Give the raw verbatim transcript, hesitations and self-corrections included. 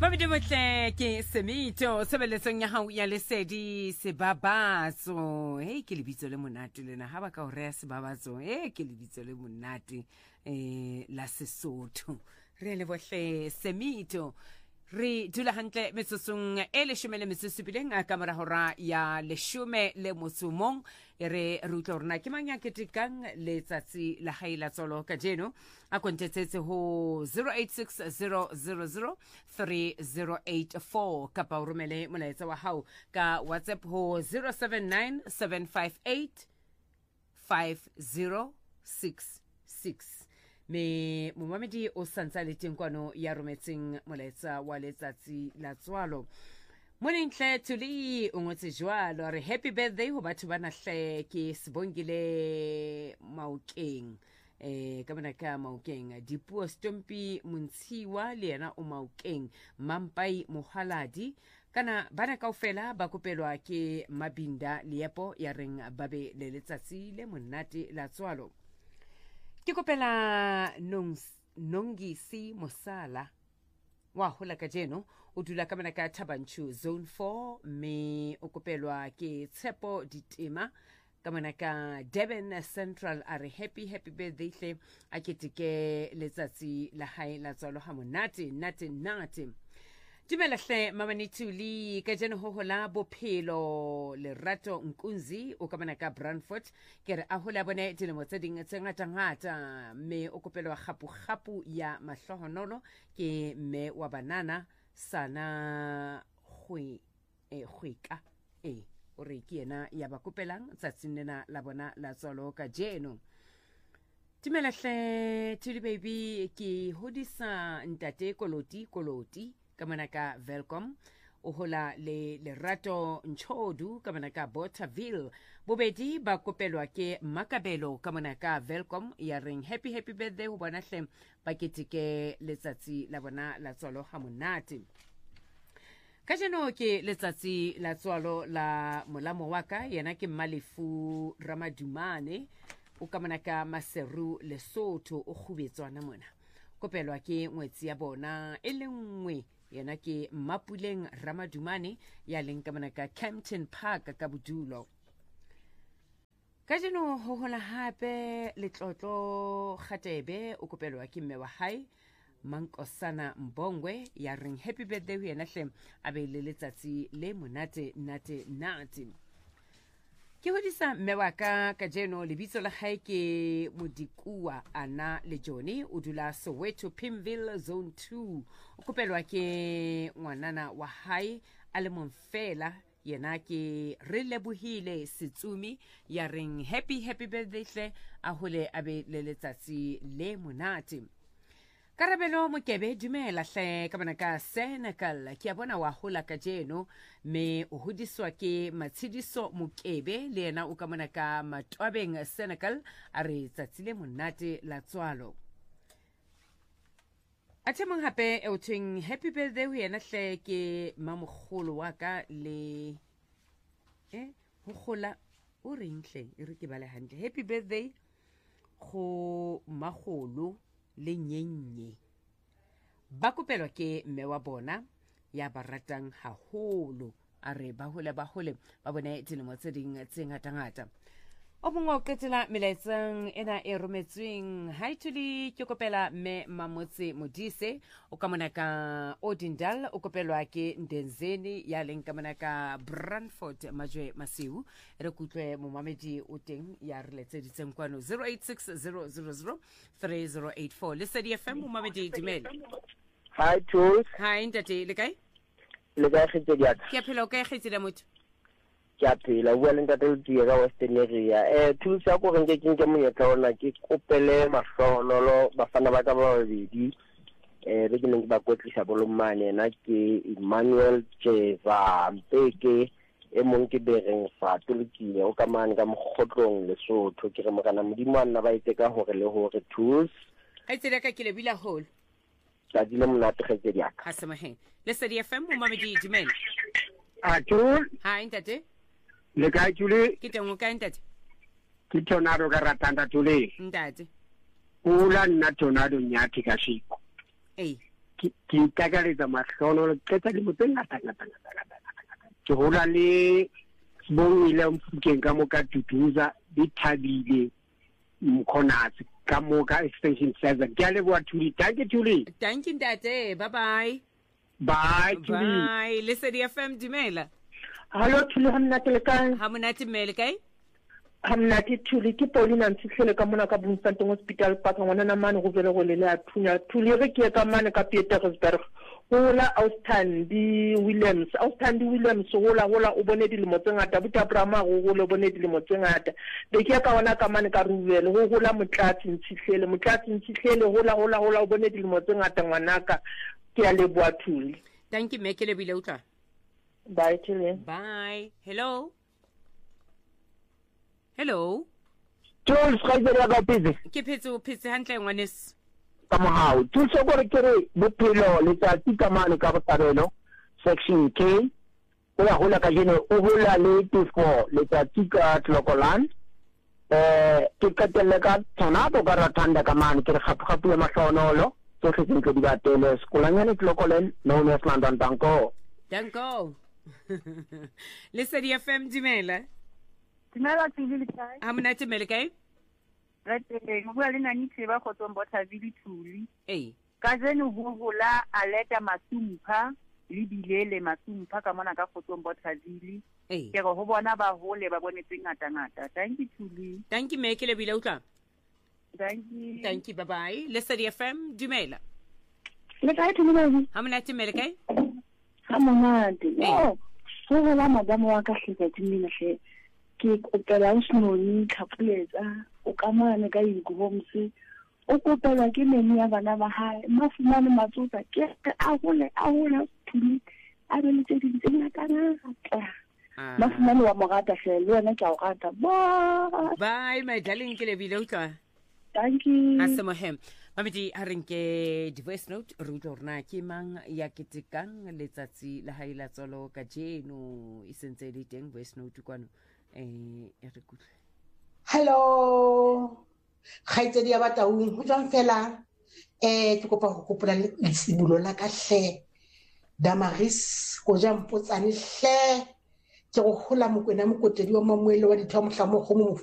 Momamedi motle ke Semito sebeletsong ya hao ya lesedi sebabatso. Hey ke lebitso le monate lena ha ba ka o rea sebabatso. Hey ke lebitso le monate eh la Sesotho. Re le bohle Semito. Re dula hantle metsotsong e leshome le metsotsupileng a kamora hora ya leshome le motsomong re rutlo rona ke mang ya ketekang letsatsi la haila tsolo ka jeno a kontetsetse ho zero eight six zero zero zero three zero eight four kapa o romele molaetsa wa hao ka WhatsApp ho zero seven nine seven five eight five zero six six. Me Momamedi o santsa le teng kwano ya rometseng molaetsa wa letsatsi la tswalo. Moninhle tuli o ngotse jwalo re happy birthday ho batho bana hle ke Sibongile Maokeng eh ka bona ka Maokeng Dipuo Stompi Montshiwa le yena o Maokeng Mampai Mohaladi kana bana kaofela ba kopelwa ke Mabinda Liepo ya reng babe le letsatsi le monate la tswalo. Ke kopela Nongisi Mosala wa hola ka jeno o dula ka mana ka Thabanchu zone four me o kopelwa ke Tshepo Ditema ka mana ka Durban Central are happy happy birthday hle a keteke letsatsi la hae la tswalo ha monate nate nate. Dumela hle mamani tuli ka jeno ho hola bophelo Lerato Nkunzi o ka mana ka Brandfort ke re a hola bone dilemo tse ding tse ngata ngata me o kopelwa khapu khapu ya mahlohonolo ke me wa banana sana khwe e khweka e o re ke yena ya ba kopelang tsatsing lena la bona la tswalo ka jeno. Dumela hle tuli baby ke hodisa ntate Koloti Koloti kamanaka Welcome o hola le Lerato Nchodu kamanaka Botaville bobedi ba kopelwa ke Makabelo kamanaka Welcome ya ring happy happy birthday ho bona hle ba keteke letsatsi la bona la tswalo ha monate. Ka jeno ke letsatsi la tswalo la molamo waka yena ke Malefu Ramadumane o kamanaka Maseru Lesotho o khubetswana mona kopelwa ke ngwetsi ya bona e lengwe yena ke Mapuleng Ramadumane ya leng ka manaka Campton Park ka bodulo. Ka jeno ho hola hape letlotlo Khatebe o kopelwa ke mme wa hae Mankosana Mbongwe ya ring happy birthday ho yena hle a be le letsatsi le monate nate nate. Ke hodisa mme wa ka ka jeno lebitso la hae ke Modikuwa Ana le Joni o dula Soweto Pimville zone two o kopelwa ke ngwanana wa hae a le monfela yena ke re lebohile Setsumi ya ring happy happy birthday hle a hole a be le letsatsi le monate. Karabelo Mokebe dumela hle ka bana ka Senegal ke a bona wa hola ka jeno me o hodiswa ke Matshidiso Mokebe le yena o ka mona ka Matwabeng Senegal a re tsatsile monate la tswalo. A temong hape e o twing happy birthday ho yena hle ke mamogolo wa ka le eh ho gola o reng hle e re ke bale hantle happy birthday go magolo le nyenye ba kopelwa ke mme wa bona ya baratang haholo a re ba hole ba hole ba bone dilemo tse ding tse ngata ngata. O mongwe o qetela melaetsang ena e rometsweng hi tuli ke kopela mme Mamotse Modise o ka mona ka Odindal o kopelwa ke Ndenzeni ya leng ka mona ka Brandfort Majwe Masiu re kutlwe Momamedi o teng ya re letseditseng kwano zero eight six zero zero zero three zero eight four Lesedi F M Momamedi dumela. Hi Tools. Hi ntate le kae? Le kae khetse dia? Ke phela o kae khetse da motho? Ke phela o le ntate le dia ka Western area. Eh Tools ya go renge ke monyetla ona ke kopele mahlohonolo bafana ba ka ba babedi eh re ke neng ba kotlisa bolomane na ke Emmanuel Jeva Mpeke e mong ke bereng fa tulukile o ka mane ka Mokgotlong Lesotho ke re mogana modimo a nna ba itse ka hore le hore Tools a itse ka ke le bila hole ka dile monate khetse dia ha semahe Lesedi F M Momamedi dumela. Ah Tools ha ntate le kae Tuli ke teng o kae ntate? Ke Tornado ka ratanda Tuli ntate ula nna Tornado nyathi ka shiko eh ke ikakaretsa mahlohonolo ke tsa dilemo tse ngata-ngata-ngata ke hola le Sibongile Mfukeng ka moka Duduza di Thabile Mkhonatsi ka moka extension seven ke a leboha Thuli. Thank you Thuli. Thank you ntate, bye bye. Bye Thuli. Bye. Lesedi F M dumela. Hallo Thuli, ha monate le kae? Ha monate mmele kae? Ha monate Thuli, ke Pauline Ntsihlele ka mona ka Bloemfontein Hospital Park ngwana na mane go bele go le a thunya. Thuli re ke ka mane ka Pietersburg. Hola Austhandi Williams, Austhandi Williams hola hola o bone dilemo tse ngata buta Brahma go hola o bone dilemo tse ngata. Be ke ka bona ka mane ka Ruvele go hola Motlatsi Ntsihlele, Motlatsi Ntsihlele hola hola hola o bone dilemo tse ngata ngwanaka. Ke a leboha Thuli. Thank you Mekele bile utla. Bye Thuli. Bye. Hello. Hello. Tools ga dira ka petse. Ke phetse o phetse hantle ngwanes. Ka mohau tools go re kere bophelo le tsa tikamane ka botarelo section K o ya hola ka jeno o hola le tifo le tsa tika tlokolan eh ke katelle ka tsona bo ka ratanda ka mane ke re gapgapu ya mahlonolo tso se tse di batele skolanyane tlokolen no no London banko. Danko. Lesedi F M dumela. Dumela Thuli le kae? Ha monate mmele kae? Re teng go bua le nani tseba go tswa Bothaville Thuli. Eh. Ka jeno go gola Aleta Masumpha le Bilele Masumpha ka mona ka go tswa Bothaville. Eh. Ke go go bona ba hole ba bone tse ngata ngata. Thank you Thuli. Thank you Mekele bile utla. Thank you. Thank you, bye bye. Lesedi F M dumela. Le kae Thuli ba? Ha monate mmele kae? Ha monate. Oh, go gola madamo wa ka hleka tsimina hle. Ke kopela Usnoni Tlhapuletsa o kamane ka Igomse o kopela ke meni ya bana ba hae mafumane matsotsa ke a gole a gole Thuli a be le tse di tse ngata ngata mafumane wa mogata hle le wena ke a o rata. Bye Bye my darling ke le bile utla. Thank you. Asemohem. Mamedi a renke di voice note re utlwa rona ke mang ya ketekang letsatsi la hae la tsolo ka jeno e sentse le teng voice note kwano. Eh ya re kutlwe. Hello. Khaitsedi ya Bataung ho tswang fela eh ke kopa go kopola le isibulo la ka hle Damaris go ja mpotsane hle ke go gola Mokwena Mokotedi wa Mamoelo wa dithomo hlamo go mo